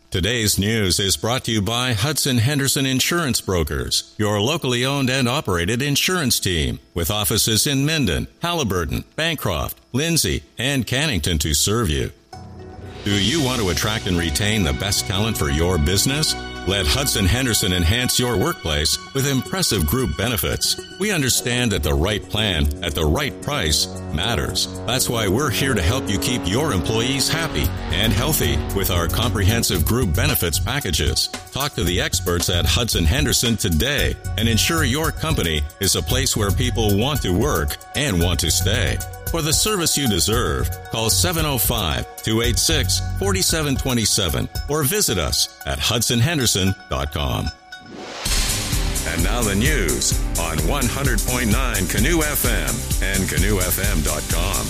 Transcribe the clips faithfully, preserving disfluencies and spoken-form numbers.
Today's news is brought to you by Hudson Henderson Insurance Brokers, your locally owned and operated insurance team, with offices in Minden, Halliburton, Bancroft, Lindsay, and Cannington to serve you. Do you want to attract and retain the best talent for your business? Let Hudson Henderson enhance your workplace with impressive group benefits. We understand that the right plan at the right price matters. That's why we're here to help you keep your employees happy and healthy with our comprehensive group benefits packages. Talk to the experts at Hudson Henderson today and ensure your company is a place where people want to work and want to stay. For the service you deserve, call seven oh five, two eight six, four seven two seven or visit us at hudson henderson dot com. And now the news on one hundred point nine Canoe F M and canoe f m dot com.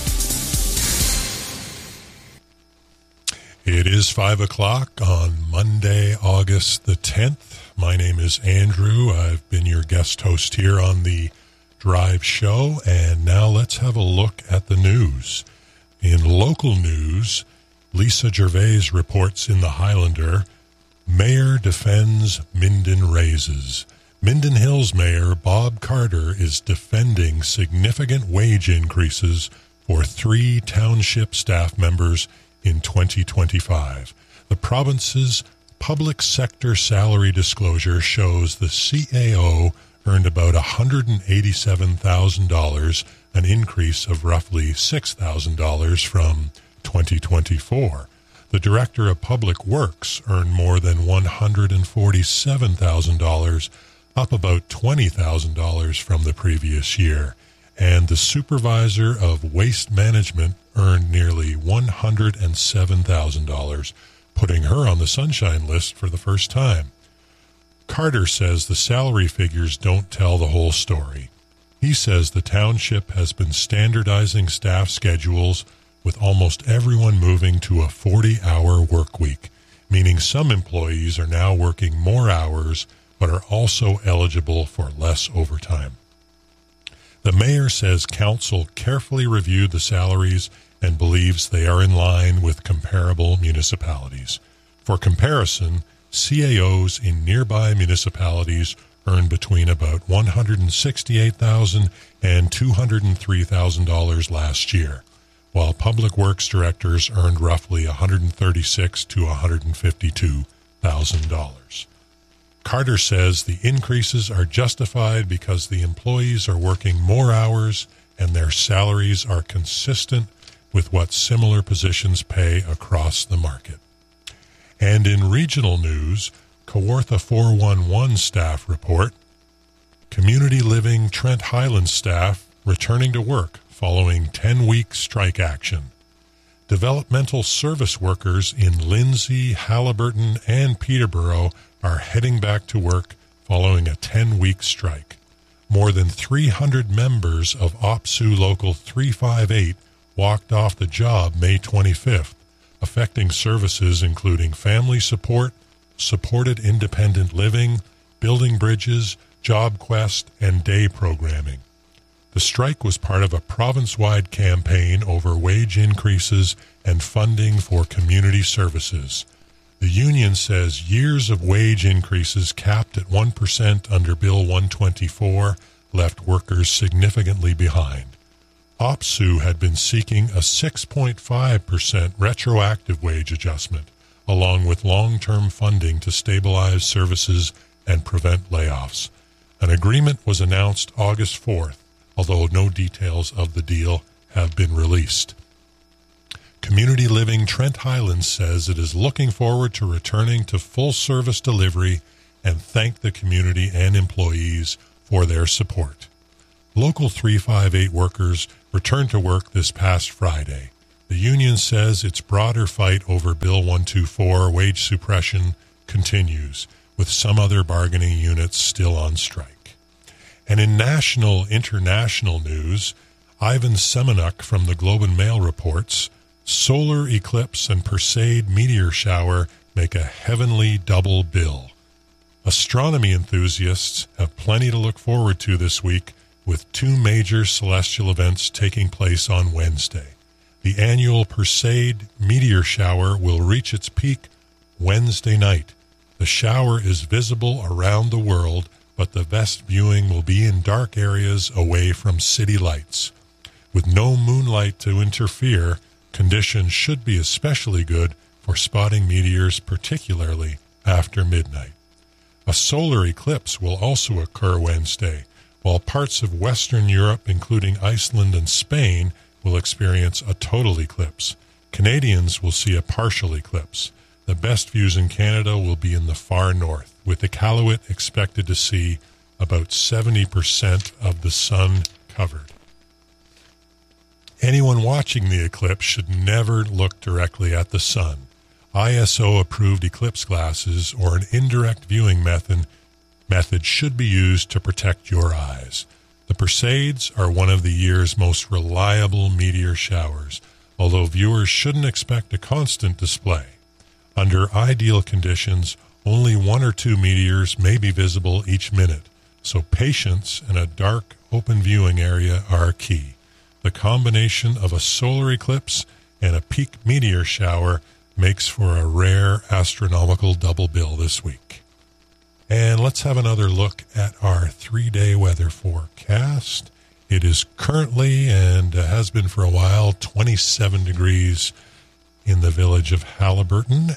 It is five o'clock on Monday, August the tenth. My name is Andrew. I've been your guest host here on the Drive Show, and now let's have a look at the news. In local news, Lisa Gervais reports in the Highlander, Mayor defends Minden raises. Minden Hills Mayor Bob Carter is defending significant wage increases for three township staff members in twenty twenty-five. The province's public sector salary disclosure shows the C A O earned about one hundred eighty-seven thousand dollars, an increase of roughly six thousand dollars from twenty twenty-four. The Director of Public Works earned more than one hundred forty-seven thousand dollars, up about twenty thousand dollars from the previous year. And the Supervisor of Waste Management earned nearly one hundred seven thousand dollars, putting her on the Sunshine List for the first time. Carter says the salary figures don't tell the whole story. He says the township has been standardizing staff schedules with almost everyone moving to a forty-hour work week, meaning some employees are now working more hours but are also eligible for less overtime. The mayor says council carefully reviewed the salaries and believes they are in line with comparable municipalities. For comparison, C A Os in nearby municipalities earn between about one hundred sixty-eight thousand dollars and two hundred three thousand dollars last year, while public works directors earned roughly one hundred thirty-six thousand to one hundred fifty-two thousand dollars. Carter says the increases are justified because the employees are working more hours and their salaries are consistent with what similar positions pay across the market. And in regional news, Kawartha four one one staff report, Community Living Trent Highlands staff returning to work following ten-week strike action. Developmental service workers in Lindsay, Halliburton, and Peterborough are heading back to work following a ten-week strike. More than three hundred members of OPSU Local three five eight walked off the job May twenty-fifth, affecting services including family support, supported independent living, building bridges, job quest, and day programming. The strike was part of a province-wide campaign over wage increases and funding for community services. The union says years of wage increases capped at one percent under Bill one twenty-four left workers significantly behind. OPSU had been seeking a six point five percent retroactive wage adjustment, along with long-term funding to stabilize services and prevent layoffs. An agreement was announced August fourth, although no details of the deal have been released. Community Living Trent Highlands says it is looking forward to returning to full-service delivery and thank the community and employees for their support. Local three five eight workers returned to work this past Friday. The union says its broader fight over Bill one twenty-four wage suppression continues, with some other bargaining units still on strike. And in national international news, Ivan Semenuk from the Globe and Mail reports, solar eclipse and Perseid meteor shower make a heavenly double bill. Astronomy enthusiasts have plenty to look forward to this week, with two major celestial events taking place on Wednesday. The annual Perseid meteor shower will reach its peak Wednesday night. The shower is visible around the world, but the best viewing will be in dark areas away from city lights. With no moonlight to interfere, conditions should be especially good for spotting meteors, particularly after midnight. A solar eclipse will also occur Wednesday, while parts of Western Europe, including Iceland and Spain, will experience a total eclipse. Canadians will see a partial eclipse. The best views in Canada will be in the far north, with Iqaluit expected to see about seventy percent of the sun covered. Anyone watching the eclipse should never look directly at the sun. I S O-approved eclipse glasses or an indirect viewing method, method should be used to protect your eyes. The Perseids are one of the year's most reliable meteor showers, although viewers shouldn't expect a constant display. Under ideal conditions, only one or two meteors may be visible each minute, so patience and a dark, open viewing area are key. The combination of a solar eclipse and a peak meteor shower makes for a rare astronomical double bill this week. And let's have another look at our three-day weather forecast. It is currently, and has been for a while, twenty-seven degrees in the village of Haliburton,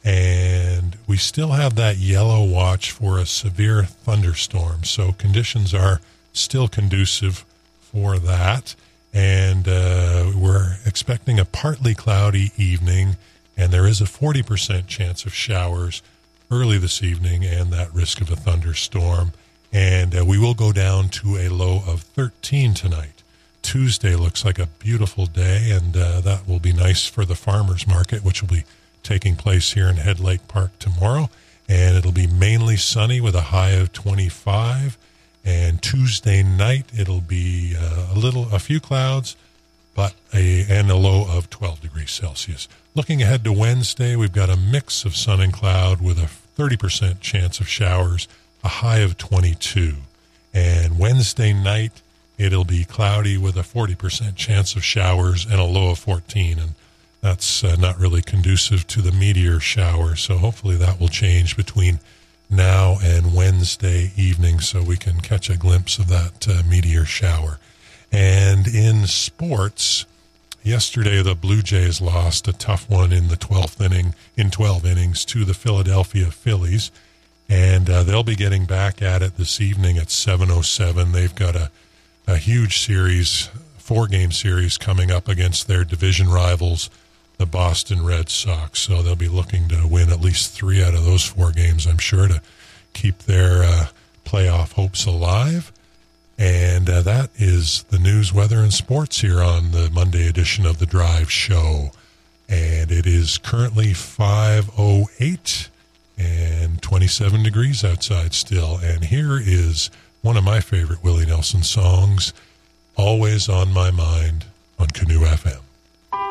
and we still have that yellow watch for a severe thunderstorm, so conditions are still conducive for that. And uh, we're expecting a partly cloudy evening, and there is a forty percent chance of showers early this evening and that risk of a thunderstorm. And uh, we will go down to a low of thirteen tonight. Tuesday looks like a beautiful day, and uh, that will be nice for the farmers market, which will be taking place here in Head Lake Park tomorrow. And it'll be mainly sunny with a high of twenty-five. And Tuesday night, it'll be uh, a little, a few clouds, but a and a low of twelve degrees Celsius. Looking ahead to Wednesday, we've got a mix of sun and cloud with a thirty percent chance of showers, a high of twenty-two. And Wednesday night, it'll be cloudy with a forty percent chance of showers and a low of fourteen. And that's uh, not really conducive to the meteor shower, so hopefully that will change between now and Wednesday evening so we can catch a glimpse of that uh, meteor shower. And in sports, yesterday the Blue Jays lost a tough one in the twelfth inning, in twelve innings to the Philadelphia Phillies, and uh, they'll be getting back at it this evening at seven oh seven. They've got a, a huge series, four-game series coming up against their division rivals, the Boston Red Sox. So they'll be looking to win at least three out of those four games, I'm sure, to keep their uh, playoff hopes alive. And uh, that is the news, weather, and sports here on the Monday edition of The Drive Show. And it is currently five oh eight and twenty-seven degrees outside still. And here is one of my favorite Willie Nelson songs, Always on My Mind, on Canoe F M.